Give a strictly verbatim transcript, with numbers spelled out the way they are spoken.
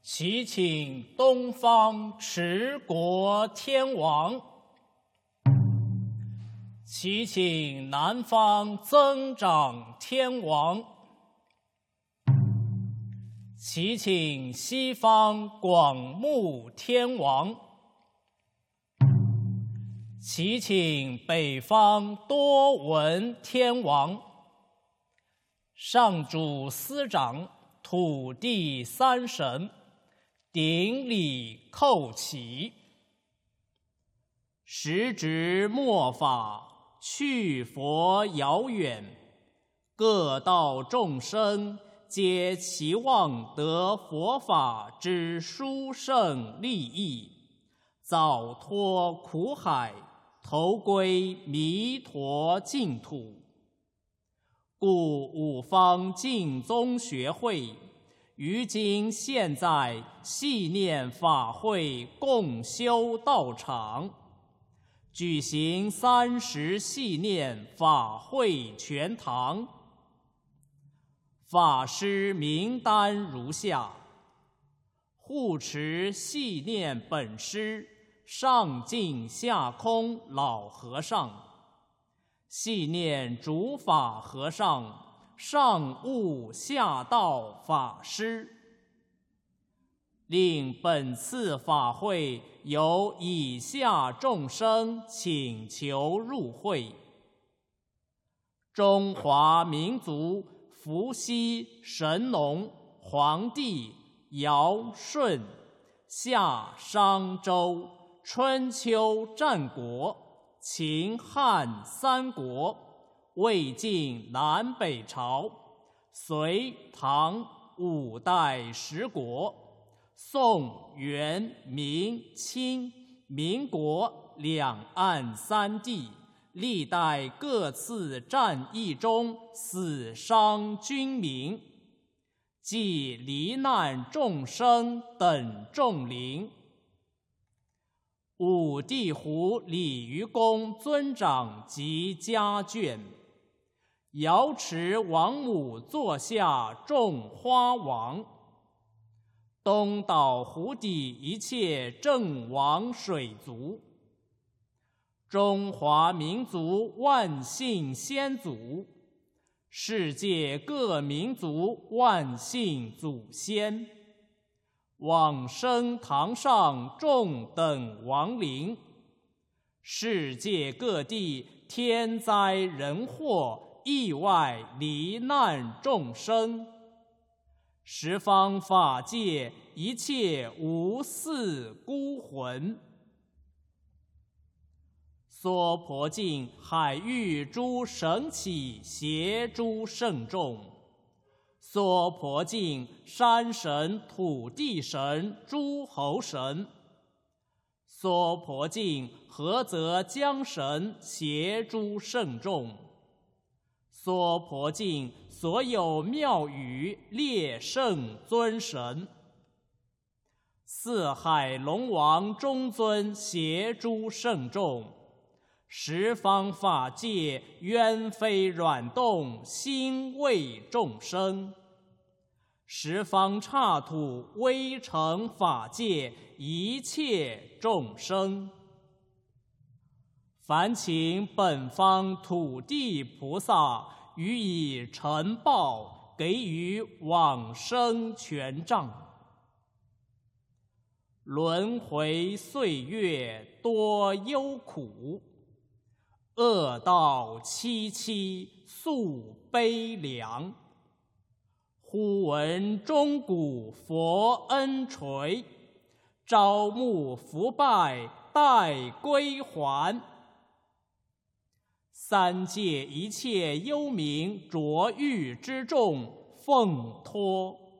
祈请东方持国天王，祈请南方增长天王，祈请西方广目天王，祈请北方多闻天王。上主司长，土地三神，顶礼叩起。时值末法，去佛遥远，各道众生皆期望得佛法之殊胜利益，早脱苦海，投归弥陀净土。故五方净宗学会于今现在系念法会共修道场，举行三十系念法会全堂。法师名单如下：护持系念本师上净下空老和尚，系念主法和尚上悟下道法师。令本次法会由以下众生请求入会：中华民族伏羲、神农、黄帝、尧、舜、夏、商、周、春秋战国、秦汉三国、魏晋南北朝、隋唐五代十国、宋元明清民国两岸三地历代各次战役中死伤军民，及罹难众生等众灵。五地湖鲤鱼公尊长及家眷，瑶池王母座下众花王，东岛湖底一切正王水族，中华民族万姓先祖，世界各民族万姓祖先，往生堂上众等亡灵，世界各地天灾人祸意外罹难众生，十方法界一切无嗣孤魂，娑婆境海域诸神祇邪诸圣众，娑婆境山神土地神诸侯神，娑婆境菏泽江神邪诸圣众，娑婆境所有庙宇列圣尊神，四海龙王中尊邪诸圣众，十方法界冤非软动心为众生，十方刹土微尘法界一切众生，烦请本方土地菩萨予以承报，给予往生权杖。轮回岁月多忧苦，恶道凄凄诉悲凉。忽闻钟鼓佛恩垂，朝暮伏拜待归还。三界一切幽冥浊狱之众，奉托